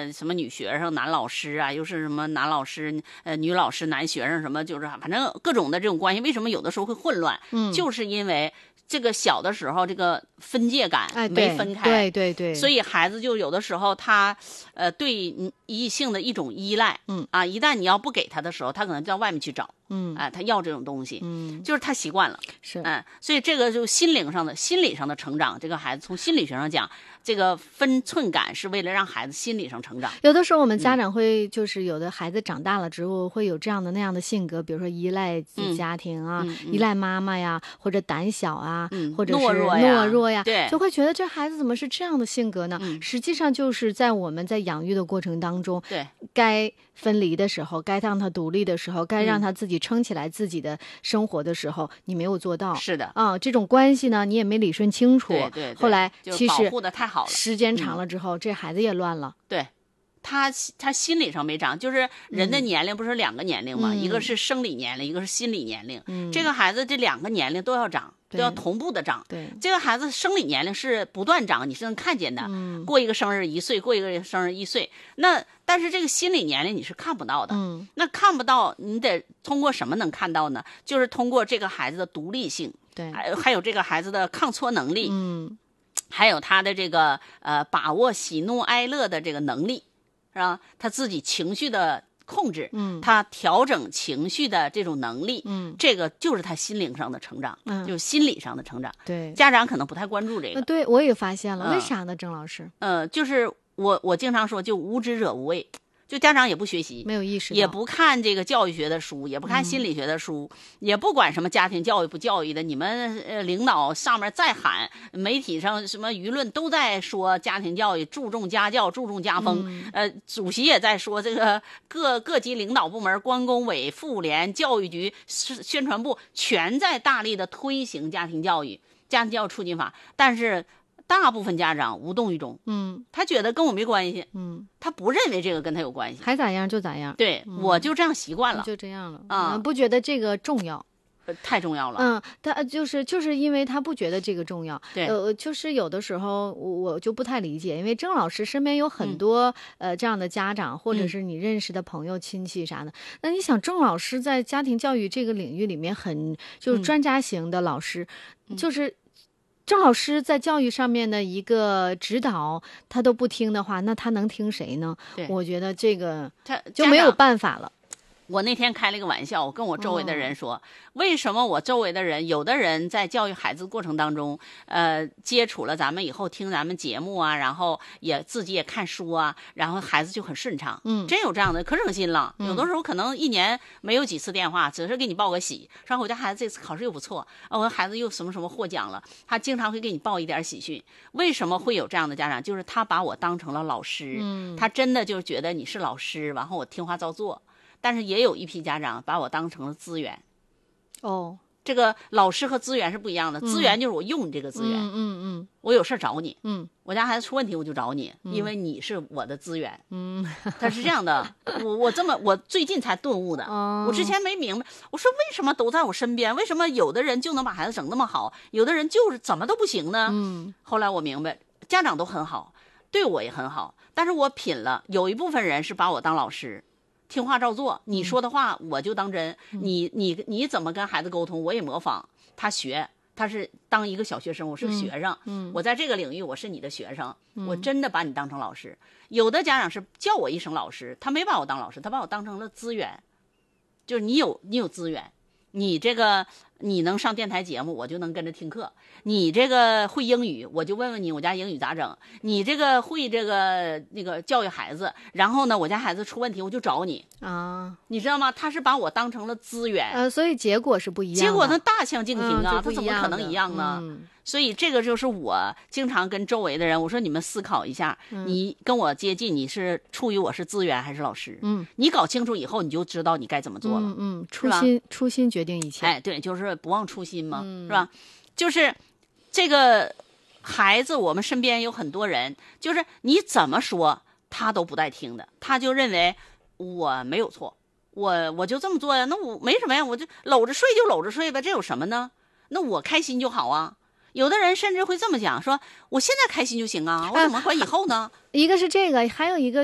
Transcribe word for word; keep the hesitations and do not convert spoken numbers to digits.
个什么女学生、男老师啊，又是什么男老师、呃女老师、男学生什么，就是反正各种的这种关系，为什么有的时候会混乱？嗯，就是因为这个小的时候这个分界感没分开， 哎、对对 对, 对， 所以孩子就有的时候他呃对异性的一种依赖，嗯啊，一旦你要不给他的时候，他可能就到外面去找。嗯，啊，他要这种东西，嗯，就是他习惯了， 是， 嗯，所以这个就心灵上的、心理上的成长，这个孩子从心理学上讲，这个分寸感是为了让孩子心理上成长。 有的时候我们家长会，就是有的孩子长大了之后会有这样的那样的性格，比如说依赖家庭啊，嗯、依赖妈妈呀，或者胆小啊， 嗯、 或者是懦弱呀，懦弱呀， 对， 就会觉得这孩子怎么是这样的性格呢？ 嗯、 实际上就是在我们在养育的过程当中， 对， 该分离的时候，该让他独立的时候，该让他自己撑起来自己的生活的时候，嗯、你没有做到。 是的啊，这种关系呢，你也没理顺清楚。 对 对, 对， 后来其实保护的太好了， 时间长了之后，嗯、这孩子也乱了。 对。他他心理上没长，就是人的年龄不是两个年龄嘛，嗯、一个是生理年龄，一个是心理年龄。嗯、这个孩子这两个年龄都要长，都要同步的长。 对， 这个孩子生理年龄是不断长，你是能看见的。嗯、过一个生日一岁，过一个生日一岁。那但是这个心理年龄你是看不到的。嗯，那看不到，你得通过什么能看到呢？就是通过这个孩子的独立性， 对， 还还有这个孩子的抗挫能力， 嗯， 还有他的这个呃把握喜怒哀乐的这个能力。是吧？他自己情绪的控制，嗯，他调整情绪的这种能力，嗯，这个就是他心灵上的成长，嗯，就是心理上的成长。 对， 家长可能不太关注这个。 呃、对，我也发现了，嗯、为啥呢，郑老师？ 呃，就是我我经常说，就无知者无畏。就家长也不学习， 没有意识， 也不看这个教育学的书，也不看心理学的书，嗯、也不管什么家庭教育不教育的。你们呃领导上面再喊，媒体上什么舆论都在说家庭教育注重家教，注重家风。嗯、呃，主席也在说，这个各各级领导部门、关工委、妇联、教育局、宣传部全在大力的推行家庭教育、家庭教育促进法，但是。大部分家长无动于衷， 嗯， 他觉得跟我没关系， 嗯， 他不认为这个跟他有关系， 还咋样就咋样， 对、嗯、我就这样习惯了， 就这样了啊、 嗯，不觉得这个重要。 太重要了， 嗯，他就是就是因为他不觉得这个重要， 对， 呃，就是有的时候我我就不太理解，因为郑老师身边有很多、嗯、呃这样的家长，或者是你认识的朋友、嗯、亲戚啥的，那你想郑老师在家庭教育这个领域里面很就是专家型的老师，嗯、就是郑老师在教育上面的一个指导，他都不听的话，那他能听谁呢？ 对， 我觉得这个他就没有办法了。 我那天开了一个玩笑，我跟我周围的人说、哦、为什么我周围的人有的人在教育孩子过程当中呃，接触了咱们以后听咱们节目啊，然后也自己也看书啊，然后孩子就很顺畅，嗯，真有这样的，可省心了、嗯、有的时候可能一年没有几次电话，只是给你报个喜，说我家孩子这次考试又不错啊，我的孩子又什么什么获奖了，他经常会给你报一点喜讯。为什么会有这样的家长？就是他把我当成了老师，嗯，他真的就觉得你是老师，然后我听话照做。但是也有一批家长把我当成了资源， 哦， 这个老师和资源是不一样的，嗯、资源就是我用你这个资源， 嗯嗯嗯， 我有事找你， 嗯， 我家孩子出问题我就找你，嗯、因为你是我的资源， 嗯， 他是这样的，我我这么我最近才顿悟的， 哦、 我之前没明白，我说为什么都在我身边，为什么有的人就能把孩子整那么好，有的人就是怎么都不行呢？ 嗯， 后来我明白，家长都很好，对我也很好，但是我品了，有一部分人是把我当老师。听话照做，你说的话我就当真，嗯、你你你怎么跟孩子沟通，我也模仿他学，他是当一个小学生，我是个学生， 嗯嗯、 我在这个领域我是你的学生，嗯、我真的把你当成老师。有的家长是叫我一声老师，他没把我当老师，他把我当成了资源，就是你有你有资源，你这个你能上电台节目，我就能跟着听课。你这个会英语，我就问问你我家英语咋整。你这个会这个那个教育孩子，然后呢，我家孩子出问题我就找你啊， 你知道吗？他是把我当成了资源， 呃，所以结果是不一样的。 结果他大相径庭啊， 嗯、 他怎么可能一样呢？ 嗯、 所以这个就是我经常跟周围的人我说，你们思考一下， 嗯、 你跟我接近，你是处于我是资源还是老师？ 嗯， 你搞清楚以后，你就知道你该怎么做了。 嗯嗯，初心初心决定一切。 哎，对，就是不忘初心嘛， 嗯、 是吧？就是这个孩子，我们身边有很多人，就是你怎么说他都不带听的，他就认为我没有错，我我就这么做呀，那我没什么呀，我就搂着睡就搂着睡吧，这有什么呢？那我开心就好啊。有的人甚至会这么讲，说我现在开心就行啊，我怎么管以后呢？ 一个是这个，还有一个